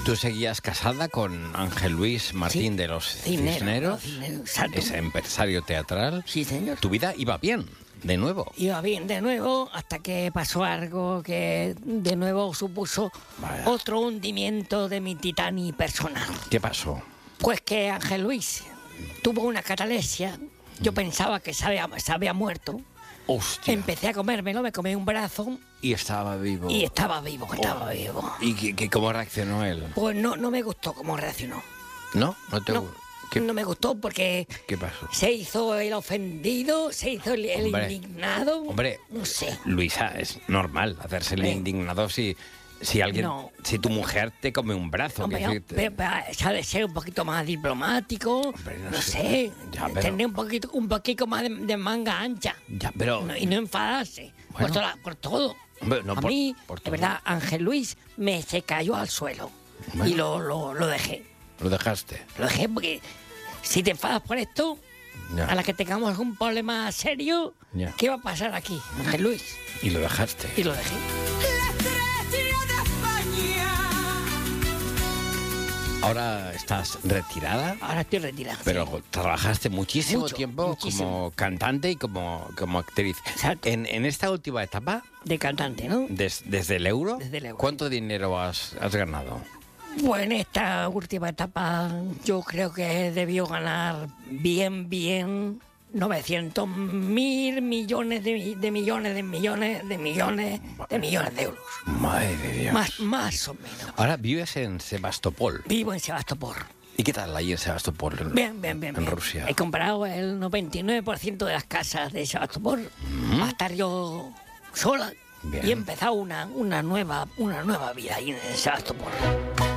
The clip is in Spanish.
¿Tú seguías casada con Ángel Luis Martín de los Cisneros? Exacto. Ese empresario teatral. Sí, señor. ¿Tu vida iba bien, de nuevo? Iba bien de nuevo hasta que pasó algo que de nuevo supuso otro hundimiento de mi Titanic personal. ¿Qué pasó? Pues que Ángel Luis tuvo una catalepsia. Yo pensaba que se había muerto. Hostia. Empecé a comérmelo, me comí un brazo Y estaba vivo. y estaba vivo. ¿Y cómo reaccionó él? Pues no me gustó cómo reaccionó. ¿No? ¿No te No, ¿Qué, no me gustó porque qué pasó? se hizo el ofendido, se hizo el Hombre, indignado. Hombre, no sé. Luisa, es normal hacerse el indignado si alguien, No. si tu mujer te come un brazo. Hombre, que pero se ha de ser un poquito más diplomático. Hombre, no sé. Ya, pero- Tener un poquito más de manga ancha. Ya, pero... Y no enfadarse. Bueno. Por todo. Hombre, no a por- mí, por de todo. verdad, Ángel Luis se cayó al suelo. Bueno. Y lo dejé. Lo dejaste. Lo dejé porque si te enfadas por esto, Ya. a la que tengamos un problema serio, Ya. ¿qué va a pasar aquí, Ángel Luis? Y lo dejaste. Y lo dejé. Ahora estás retirada, Ahora estoy retirado. pero trabajaste muchísimo Mucho, tiempo muchísimo. como cantante y como actriz. Exacto. En esta última etapa, De cantante, ¿no? desde el euro, Desde el euro. ¿cuánto dinero has ganado? Pues en esta última etapa yo creo que debió ganar bien 900.000 millones de millones de euros. Madre de Dios. Más o menos. Ahora vives en Sebastopol. Vivo en Sebastopol. ¿Y qué tal ahí en Sebastopol? Bien. En Rusia. He comprado el 99% de las casas de Sebastopol para estar yo sola. Bien. Y he empezado una nueva vida ahí en Sebastopol.